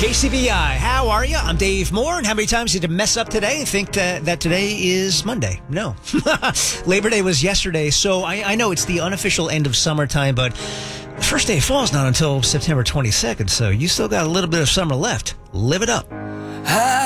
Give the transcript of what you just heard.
KCBI, how are you? I'm Dave Moore, and how many times did you mess up today and think that today is Monday? No. Labor Day was yesterday, so I know it's the unofficial end of summertime, but the first day of fall is not until September 22nd, so you still got a little bit of summer left. Live it up.